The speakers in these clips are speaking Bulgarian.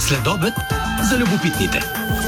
Следобед за любопитните.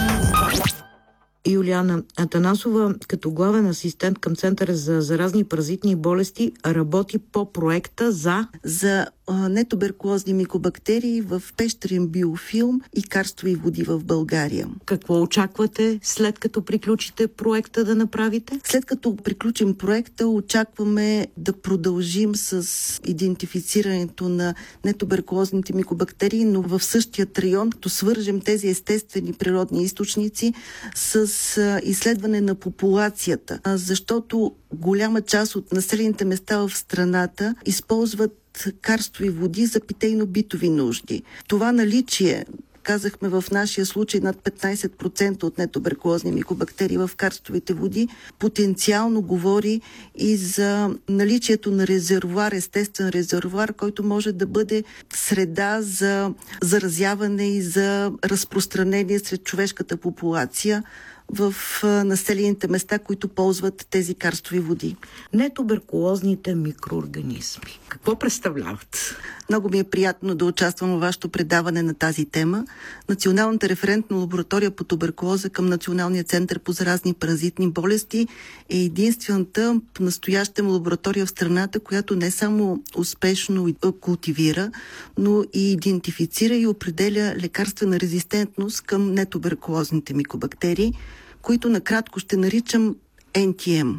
Юлиана Атанасова, като главен асистент към Центъра за заразни паразитни болести, работи по проекта за нетуберкулозни микобактерии в пещерен биофилм и карстови води в България. Какво очаквате след като приключите проекта да направите? След като приключим проекта, очакваме да продължим с идентифицирането на нетуберкулозните микобактерии, но в същият район, като свържем тези естествени природни източници с изследване на популацията, защото голяма част от населените места в страната използват карстови води за питейно-битови нужди. Това наличие, казахме в нашия случай, над 15% от нетуберкулозни микобактерии в карстовите води, потенциално говори и за наличието на резервоар, естествен резервоар, който може да бъде среда за заразяване и за разпространение сред човешката популация в населените места, които ползват тези карстови води. Нетуберкулозните микроорганизми. Какво представляват? Много ми е приятно да участвам в вашето предаване на тази тема. Националната референтна лаборатория по туберкулоза към Националния център по заразни паразитни болести е единствената настоящем лаборатория в страната, която не само успешно култивира, но и идентифицира и определя лекарствена резистентност към нетуберкулозните микобактерии, които накратко ще наричам NTM.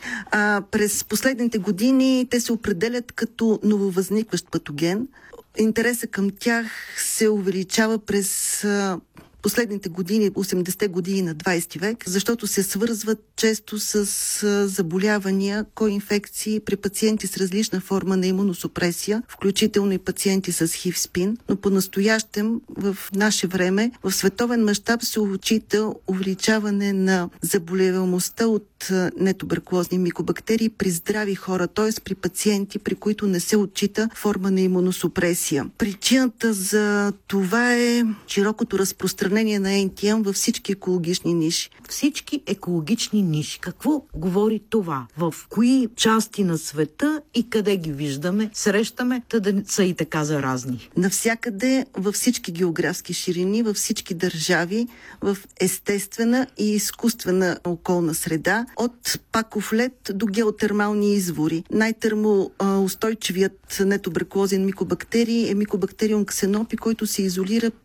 През последните години те се определят като нововъзникващ патоген. Интересът към тях се увеличава през последните години, 80-те години на 20 век, защото се свързват често с заболявания, коинфекции при пациенти с различна форма на имуносупресия, включително и пациенти с HIV-СПИН, но по-настоящем в наше време в световен мащаб се отчита увеличаване на заболеваемостта от нетуберкулозни микобактерии при здрави хора, т.е. при пациенти, при които не се отчита форма на имуносупресия. Причината за това е широкото разпространение на NTM във всички екологични ниши. Всички екологични ниши. Какво говори това? В кои части на света и къде ги виждаме, срещаме, да са и така заразни? Навсякъде, във всички географски ширини, във всички държави, в естествена и изкуствена околна среда, от паков лед до геотермални извори. Най-термоустойчивият нетуберкулозен микобактерий е микобактериум ксенопи, който се изолира